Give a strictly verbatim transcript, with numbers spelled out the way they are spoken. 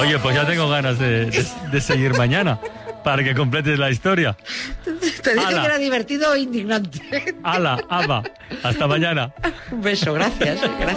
Oye, pues ya tengo ganas de, de, de seguir mañana para que completes la historia. Te dije Ala. que era divertido o indignante. Hala, Ava, hasta mañana. Un beso, gracias. gracias.